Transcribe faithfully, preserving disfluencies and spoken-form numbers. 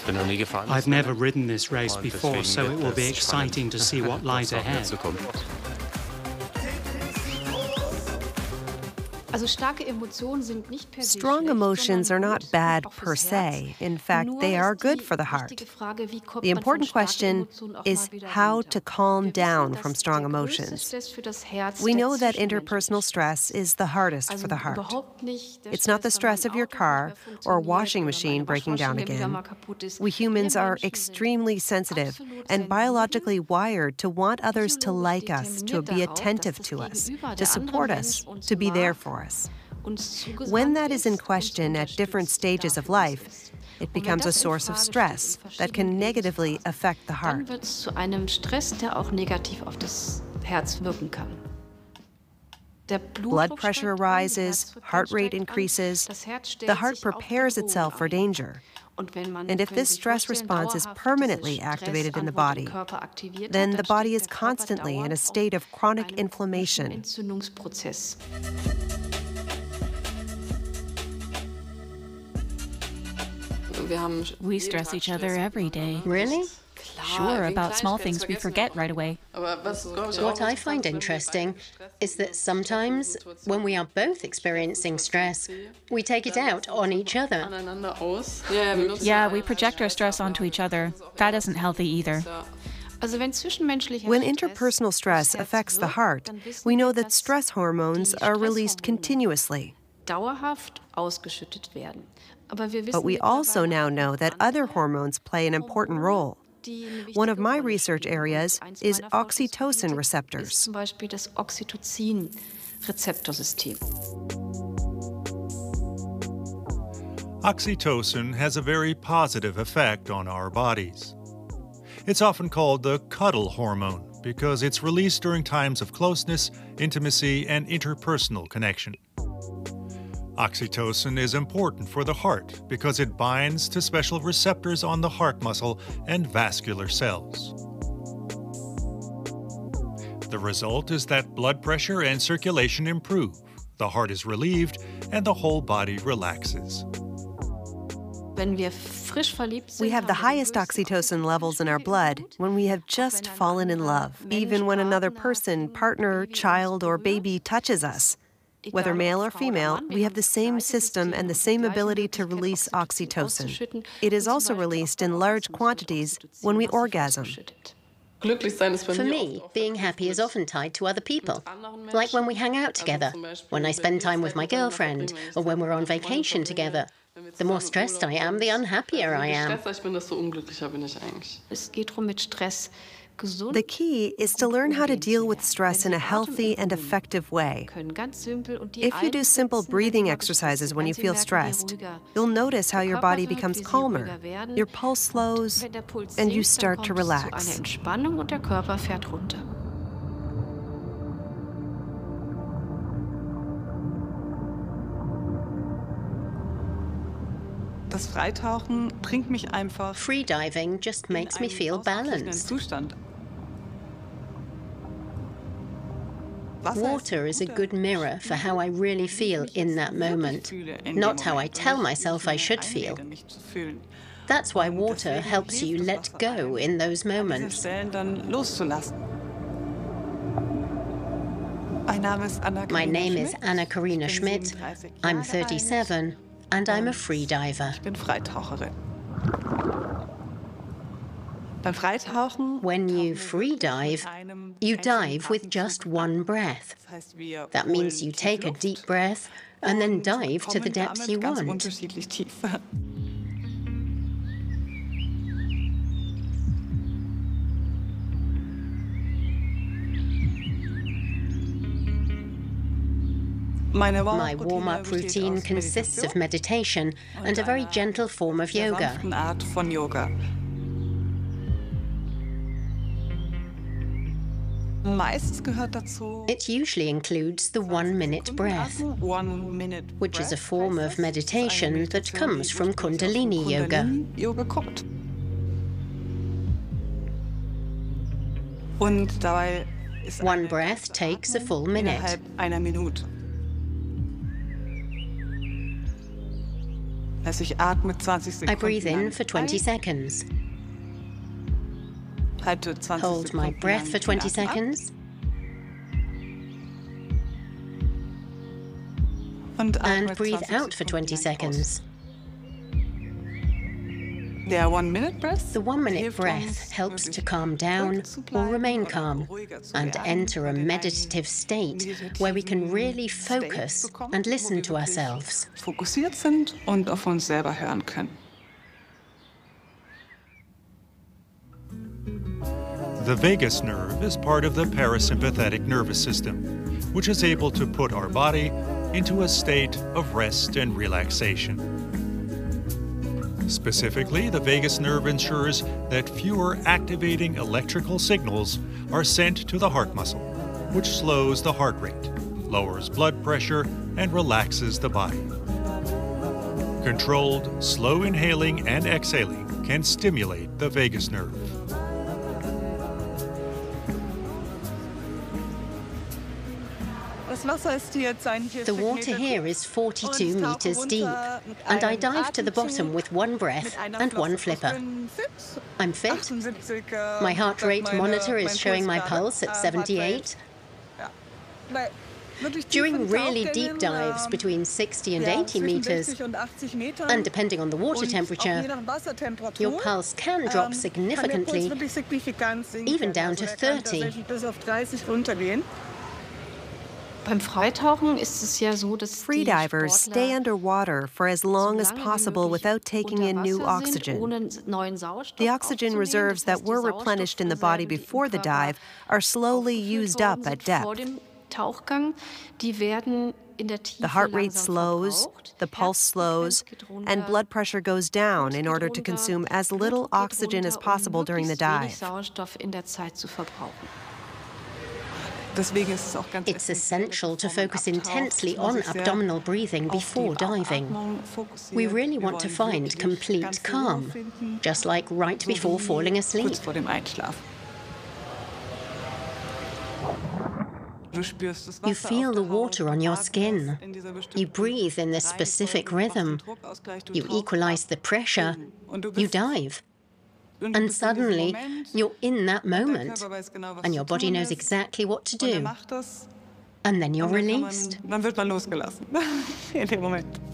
I've never ridden this race before, so it will be exciting to see what lies ahead. Strong emotions are not bad per se. In fact, they are good for the heart. The important question is how to calm down from strong emotions. We know that interpersonal stress is the hardest for the heart. It's not the stress of your car or washing machine breaking down again. We humans are extremely sensitive and biologically wired to want others to like us, to be attentive to us, to support us, to be there for us. When that is in question at different stages of life, it becomes a source of stress that can negatively affect the heart. Blood pressure rises, heart rate increases, the heart prepares itself for danger. And if this stress response is permanently activated in the body, then the body is constantly in a state of chronic inflammation. We stress each other every day. Really? Sure, about small things we forget right away. What I find interesting is that sometimes, when we are both experiencing stress, we take it out on each other. Yeah, we project our stress onto each other. That isn't healthy either. When interpersonal stress affects the heart, we know that stress hormones are released continuously. But we also now know that other hormones play an important role. One of my research areas is oxytocin receptors. Oxytocin has a very positive effect on our bodies. It's often called the cuddle hormone because it's released during times of closeness, intimacy, and interpersonal connection. Oxytocin is important for the heart because it binds to special receptors on the heart muscle and vascular cells. The result is that blood pressure and circulation improve, the heart is relieved, and the whole body relaxes. We have the highest oxytocin levels in our blood when we have just fallen in love, even when another person, partner, child, or baby touches us. Whether male or female, we have the same system and the same ability to release oxytocin. It is also released in large quantities when we orgasm. For me, being happy is often tied to other people, like when we hang out together, when I spend time with my girlfriend, or when we're on vacation together. The more stressed I am, the unhappier I am. The key is to learn how to deal with stress in a healthy and effective way. If you do simple breathing exercises when you feel stressed, you'll notice how your body becomes calmer, your pulse slows, and you start to relax. Freediving just makes me feel balanced. Water is a good mirror for how I really feel in that moment, not how I tell myself I should feel. That's why water helps you let go in those moments. My name is Anna-Karina Schmidt. I'm thirty-seven, and I'm a freediver. When you freedive, you dive with just one breath. That means you take a deep breath and then dive to the depths you want. My warm-up routine consists of meditation and a very gentle form of yoga. It usually includes the one-minute breath, which is a form of meditation that comes from Kundalini yoga. One breath takes a full minute. I breathe in for twenty seconds. Hold my breath for twenty seconds. And breathe out for twenty seconds. The one-minute breath helps to calm down or remain calm and enter a meditative state where we can really focus and listen to ourselves. The vagus nerve is part of the parasympathetic nervous system, which is able to put our body into a state of rest and relaxation. Specifically, the vagus nerve ensures that fewer activating electrical signals are sent to the heart muscle, which slows the heart rate, lowers blood pressure, and relaxes the body. Controlled, slow inhaling and exhaling can stimulate the vagus nerve. The water here is forty-two meters deep, and I dive to the bottom with one breath and one flipper. I'm fit. My heart rate monitor is showing my pulse at seventy-eight. During really deep dives between sixty and eighty meters, and depending on the water temperature, your pulse can drop significantly, even down to thirty. Freedivers stay underwater for as long as possible without taking in new oxygen. The oxygen reserves that were replenished in the body before the dive are slowly used up at depth. The heart rate slows, the pulse slows, and blood pressure goes down in order to consume as little oxygen as possible during the dive. It's essential to focus intensely on abdominal breathing before diving. We really want to find complete calm, just like right before falling asleep. You feel the water on your skin. You breathe in this specific rhythm. You equalize the pressure. You dive. And suddenly, you're in that moment, and your body knows exactly what to do. And then you're released.